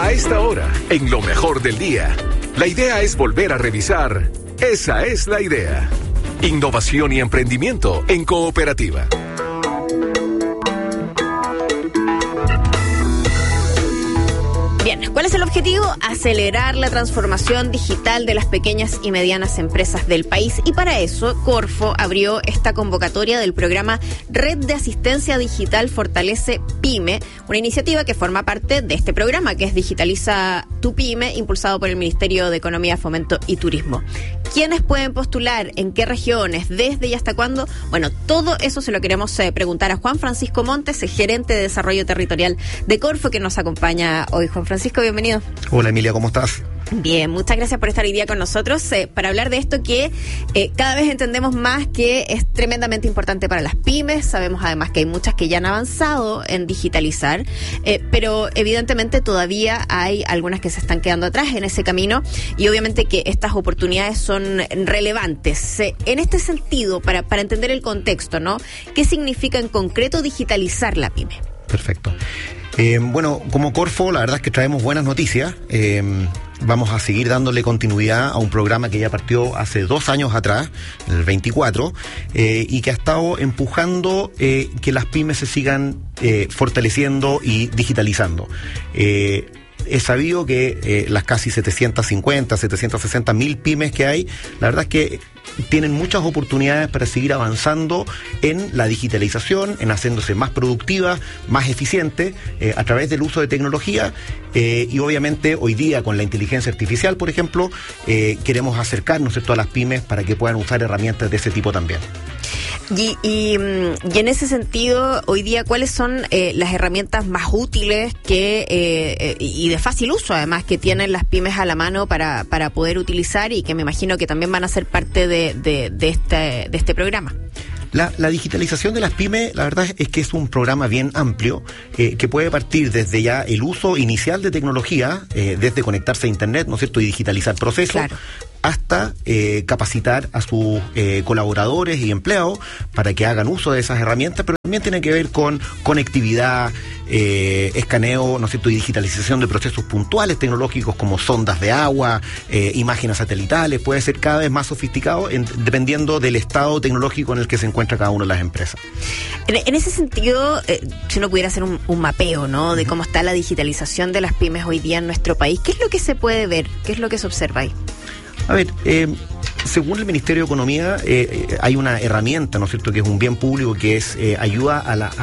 A esta hora, en lo mejor del día, la idea es volver a revisar. Esa es la idea. Innovación y emprendimiento en cooperativa. Bien, ¿cuál es el objetivo? Acelerar la transformación digital de las pequeñas y medianas empresas del país. Y para eso, Corfo abrió esta convocatoria del programa Red de Asistencia Digital Fortalece PYME, una iniciativa que forma parte de este programa, que es Digitaliza tu PYME, impulsado por el Ministerio de Economía, Fomento y Turismo. ¿Quiénes pueden postular? ¿En qué regiones? ¿Desde y hasta cuándo? Bueno, todo eso se lo queremos preguntar a Juan Francisco Montes, gerente de Desarrollo Territorial de Corfo, que nos acompaña hoy. Juan Francisco, bienvenido. Hola Emilia, ¿cómo estás? Bien, muchas gracias por estar hoy día con nosotros para hablar de esto que cada vez entendemos más que es tremendamente importante para las pymes. Sabemos además que hay muchas que ya han avanzado en digitalizar, pero evidentemente todavía hay algunas que se están quedando atrás en ese camino y obviamente que estas oportunidades son relevantes. En este sentido, para entender el contexto, ¿no? ¿Qué significa en concreto digitalizar la pyme? Perfecto. Bueno, como Corfo, la verdad es que traemos buenas noticias. Vamos a seguir dándole continuidad a un programa que ya partió hace 2 años atrás, el 24, y que ha estado empujando que las pymes se sigan fortaleciendo y digitalizando. Es sabido que las casi 760 mil pymes que hay, la verdad es que tienen muchas oportunidades para seguir avanzando en la digitalización, en haciéndose más productivas, más eficientes, a través del uso de tecnología, y obviamente hoy día con la inteligencia artificial, por ejemplo, queremos acercarnos, ¿cierto?, a las pymes para que puedan usar herramientas de ese tipo también. Y en ese sentido, hoy día, ¿cuáles son las herramientas más útiles y de fácil uso, además, que tienen las pymes a la mano para poder utilizar y que me imagino que también van a ser parte de este programa? La digitalización de las pymes, la verdad es que es un programa bien amplio, que puede partir desde ya el uso inicial de tecnología, desde conectarse a Internet, ¿no es cierto?, y digitalizar procesos, claro, hasta capacitar a sus colaboradores y empleados para que hagan uso de esas herramientas, pero también tiene que ver con conectividad, escaneo, ¿no es cierto?, y digitalización de procesos puntuales tecnológicos como sondas de agua, imágenes satelitales. Puede ser cada vez más sofisticado dependiendo del estado tecnológico en el que se encuentra cada una de las empresas. En ese sentido, si uno pudiera hacer un mapeo, ¿no?, de cómo está la digitalización de las pymes hoy día en nuestro país, ¿qué es lo que se puede ver? ¿Qué es lo que se observa ahí? A ver, según el Ministerio de Economía, hay una herramienta, ¿no es cierto?, que es un bien público, que es ayuda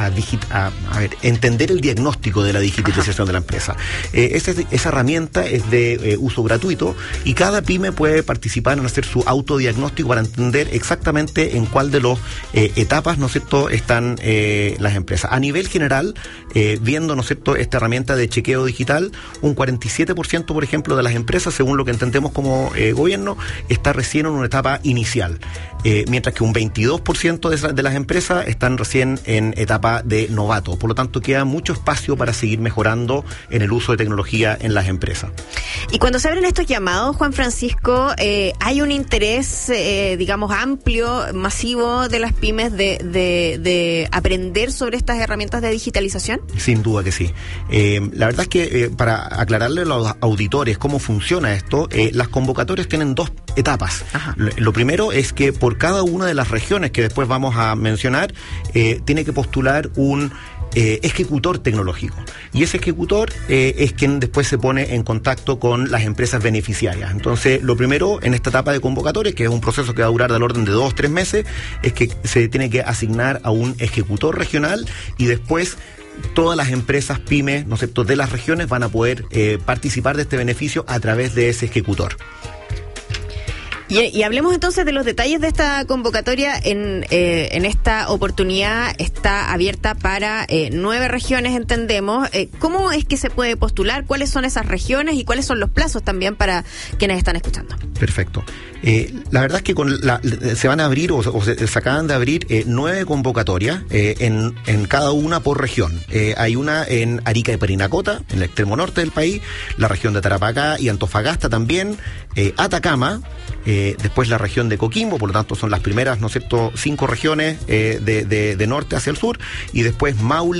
a entender el diagnóstico de la digitalización de la empresa. Esa herramienta es de uso gratuito y cada pyme puede participar en hacer su autodiagnóstico para entender exactamente en cuál de las etapas, ¿no es cierto?, están las empresas. A nivel general, viendo, ¿no es cierto?, esta herramienta de chequeo digital, un 47%, por ejemplo, de las empresas, según lo que entendemos como gobierno, está recién en una etapa inicial, mientras que un 22% de las empresas están recién en etapa de novato. Por lo tanto, queda mucho espacio para seguir mejorando en el uso de tecnología en las empresas. Y cuando se abren estos llamados, Juan Francisco, ¿hay un interés, digamos, amplio, masivo de las pymes de aprender sobre estas herramientas de digitalización? Sin duda que sí. La verdad es que para aclararle a los auditores cómo funciona esto, las convocatorias tienen 2 etapas. Lo primero es que por cada una de las regiones que después vamos a mencionar, tiene que postular un ejecutor tecnológico. Y ese ejecutor es quien después se pone en contacto con las empresas beneficiarias. Entonces, lo primero en esta etapa de convocatoria, que es un proceso que va a durar del orden de 2-3 meses, es que se tiene que asignar a un ejecutor regional y después todas las empresas pymes, ¿no es cierto?, de las regiones van a poder participar de este beneficio a través de ese ejecutor. Y hablemos entonces de los detalles de esta convocatoria. En esta oportunidad está abierta para 9 regiones, entendemos. ¿Cómo es que se puede postular? ¿Cuáles son esas regiones y cuáles son los plazos también para quienes están escuchando? Perfecto. La verdad es que se van a abrir o se acaban de abrir 9 convocatorias en cada una por región. Hay una en Arica y Parinacota, en el extremo norte del país, la región de Tarapacá y Antofagasta también, Atacama, después la región de Coquimbo, por lo tanto son las primeras, ¿no es cierto?, 5 regiones de norte hacia el sur, y después Maule,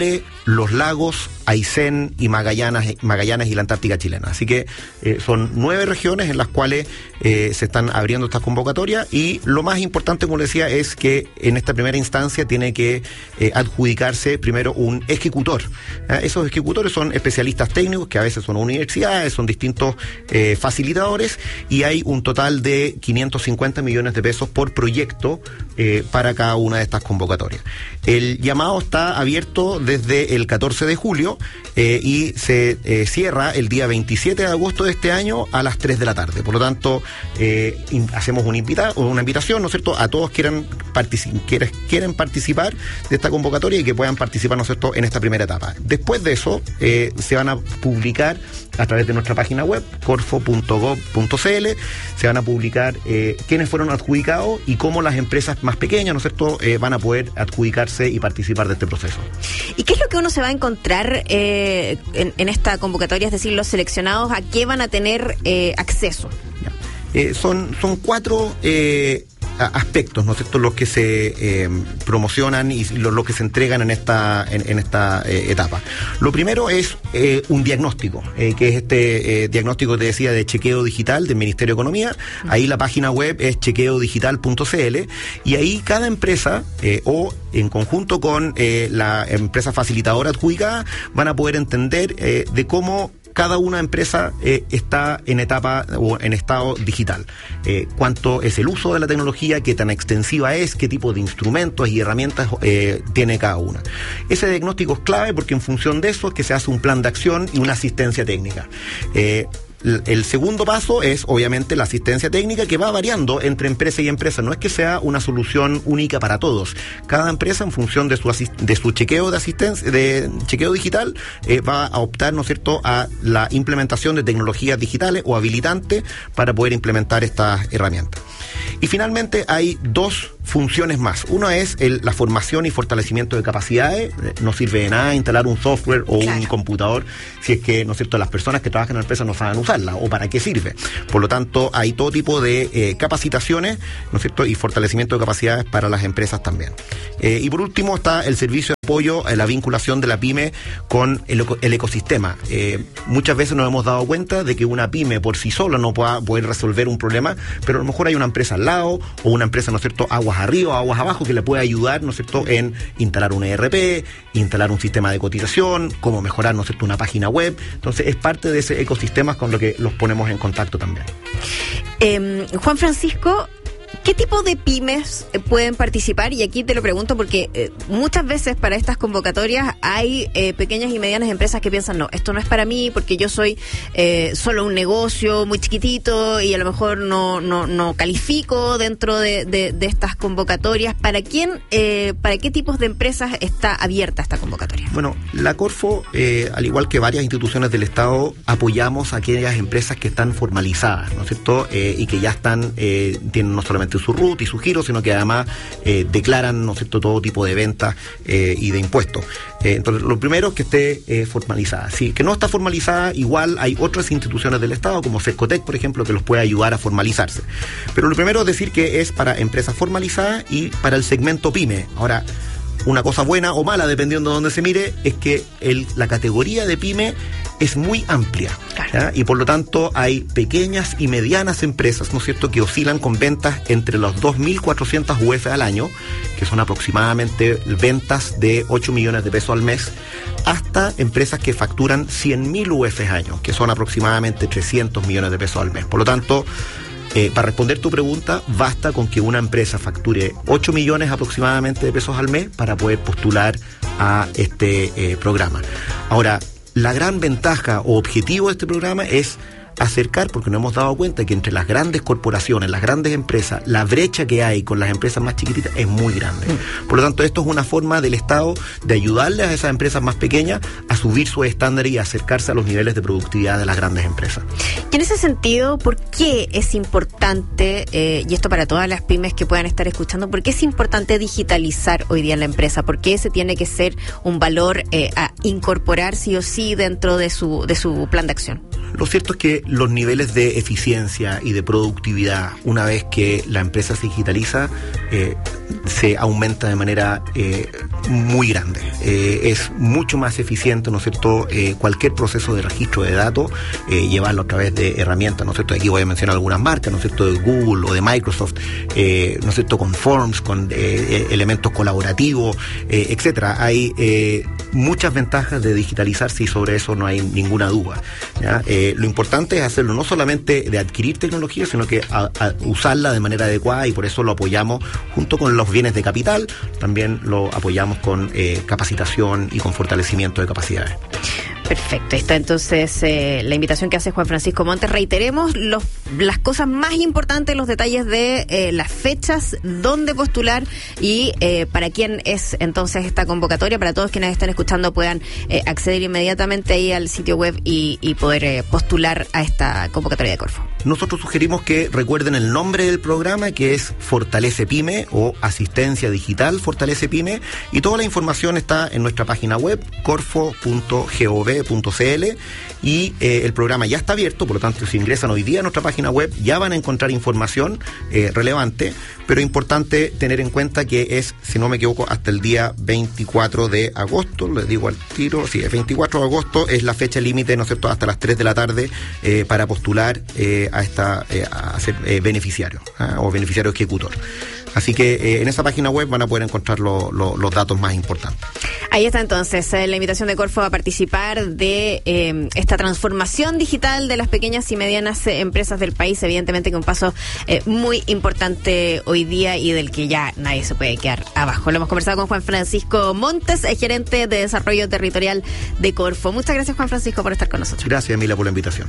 los lagos, Aysén y Magallanes y la Antártica chilena. Así que son 9 regiones en las cuales se están abriendo estas convocatorias, y lo más importante, como les decía, es que en esta primera instancia tiene que adjudicarse primero un ejecutor. Esos ejecutores son especialistas técnicos que a veces son universidades, son distintos facilitadores, y hay un total de 550 millones de pesos por proyecto para cada una de estas convocatorias. El llamado está abierto desde el 14 de julio y se cierra el día 27 de agosto de este año a las 3 de la tarde. Por lo tanto, hacemos una invitación, ¿no es cierto?, a todos quieren participar de esta convocatoria y que puedan participar, ¿no es cierto?, en esta primera etapa. Después de eso, se van a publicar a través de nuestra página web, corfo.gov.cl, se van a publicar quiénes fueron adjudicados y cómo las empresas más pequeñas, ¿no es cierto?, van a poder adjudicarse y participar de este proceso. ¿Y qué es lo que uno se va a encontrar en esta convocatoria? Es decir, los seleccionados, ¿a qué van a tener acceso? Son 4 aspectos, ¿no es cierto?, los que se promocionan y los que se entregan en esta etapa. Lo primero es un diagnóstico, que es este diagnóstico que te decía de chequeo digital del Ministerio de Economía. Ahí la página web es chequeodigital.cl, y ahí cada empresa o en conjunto con la empresa facilitadora adjudicada van a poder entender de cómo cada una empresa está en etapa o en estado digital. Cuánto es el uso de la tecnología, qué tan extensiva es, qué tipo de instrumentos y herramientas tiene cada una. Ese diagnóstico es clave porque en función de eso es que se hace un plan de acción y una asistencia técnica. El segundo paso es, obviamente, la asistencia técnica, que va variando entre empresa y empresa. No es que sea una solución única para todos. Cada empresa, en función de su chequeo de asistencia, de chequeo digital, va a optar, ¿no es cierto?, a la implementación de tecnologías digitales o habilitantes para poder implementar estas herramientas. Y finalmente hay 2 funciones más. Una es la formación y fortalecimiento de capacidades. No sirve de nada instalar un software o un computador si es que, ¿no es cierto?, las personas que trabajan en la empresa no saben usarla o para qué sirve. Por lo tanto, hay todo tipo de capacitaciones, ¿no es cierto?, y fortalecimiento de capacidades para las empresas también. Y por último está el servicio de apoyo a la vinculación de la pyme con el ecosistema. Muchas veces nos hemos dado cuenta de que una pyme por sí sola no pueda poder resolver un problema, pero a lo mejor hay una empresa al lado o una empresa, ¿no es cierto?, aguas arriba, aguas abajo, que le puede ayudar, ¿no es cierto?, en instalar un ERP, instalar un sistema de cotización, cómo mejorar, ¿no es cierto?, una página web. Entonces es parte de ese ecosistema con lo que los ponemos en contacto también. Juan Francisco, ¿qué tipo de pymes pueden participar? Y aquí te lo pregunto porque muchas veces para estas convocatorias hay pequeñas y medianas empresas que piensan, no, esto no es para mí porque yo soy solo un negocio muy chiquitito y a lo mejor no califico dentro de estas convocatorias. ¿Para qué tipos de empresas está abierta esta convocatoria? Bueno, la Corfo, al igual que varias instituciones del Estado, apoyamos a aquellas empresas que están formalizadas, ¿no es cierto?, y que ya están, tienen no solamente su RUT y su giro, sino que además declaran, ¿no es cierto?, todo tipo de ventas y de impuestos. Entonces, lo primero es que esté formalizada. Si que no está formalizada, igual hay otras instituciones del Estado, como Sescotec, por ejemplo, que los puede ayudar a formalizarse. Pero lo primero es decir que es para empresas formalizadas y para el segmento pyme. Ahora, una cosa buena o mala, dependiendo de dónde se mire, es que la categoría de pyme es muy amplia, ¿ya? Y por lo tanto hay pequeñas y medianas empresas, ¿no es cierto?, que oscilan con ventas entre los 2.400 UF al año, que son aproximadamente ventas de 8 millones de pesos al mes, hasta empresas que facturan 100.000 UF al año, que son aproximadamente 300 millones de pesos al mes. Por lo tanto, para responder tu pregunta, basta con que una empresa facture 8 millones aproximadamente de pesos al mes para poder postular a este programa. Ahora, la gran ventaja o objetivo de este programa es acercar, porque nos hemos dado cuenta que entre las grandes corporaciones, las grandes empresas, la brecha que hay con las empresas más chiquititas es muy grande. Por lo tanto, esto es una forma del Estado de ayudarles a esas empresas más pequeñas a subir sus estándares y acercarse a los niveles de productividad de las grandes empresas. Y en ese sentido, ¿por qué es importante, y esto para todas las pymes que puedan estar escuchando, por qué es importante digitalizar hoy día en la empresa? ¿Por qué ese tiene que ser un valor a incorporar sí o sí dentro de su plan de acción? Lo cierto es que los niveles de eficiencia y de productividad, una vez que la empresa se digitaliza, se aumenta de manera muy grande. Es mucho más eficiente, ¿no es cierto?, cualquier proceso de registro de datos, llevarlo a través de herramientas, ¿no es cierto? Aquí voy a mencionar algunas marcas, ¿no es cierto?, de Google o de Microsoft, ¿no es cierto?, con Forms, con elementos colaborativos, etcétera. Hay muchas ventajas de digitalizarse y sobre eso no hay ninguna duda, ¿ya? Lo importante es hacerlo no solamente de adquirir tecnología, sino que a usarla de manera adecuada, y por eso lo apoyamos junto con los bienes de capital, también lo apoyamos con capacitación y con fortalecimiento de capacidades. Perfecto, ahí está entonces la invitación que hace Juan Francisco Montes. Reiteremos las cosas más importantes, los detalles de las fechas, dónde postular y para quién es entonces esta convocatoria. Para todos quienes están escuchando puedan acceder inmediatamente ahí al sitio web y poder postular a esta convocatoria de Corfo. Nosotros sugerimos que recuerden el nombre del programa, que es Fortalece Pyme o Asistencia Digital Fortalece Pyme, y toda la información está en nuestra página web corfo.gov.cl, y el programa ya está abierto. Por lo tanto, si ingresan hoy día a nuestra página web ya van a encontrar información relevante, pero importante tener en cuenta que es, si no me equivoco, hasta el día 24 de agosto, les digo al tiro, sí, el 24 de agosto es la fecha límite, ¿no es cierto?, hasta las 3 de la tarde para postular a ser beneficiario o beneficiario ejecutor. Así que en esa página web van a poder encontrar los datos más importantes. Ahí está entonces la invitación de Corfo a participar de esta transformación digital de las pequeñas y medianas empresas del país. Evidentemente que un paso muy importante hoy día y del que ya nadie se puede quedar abajo. Lo hemos conversado con Juan Francisco Montes, gerente de desarrollo territorial de Corfo. Muchas gracias, Juan Francisco, por estar con nosotros. Gracias, Emilia, por la invitación.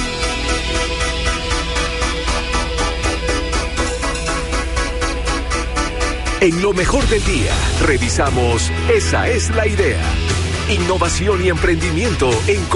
En lo mejor del día, revisamos Esa es la idea. Innovación y emprendimiento en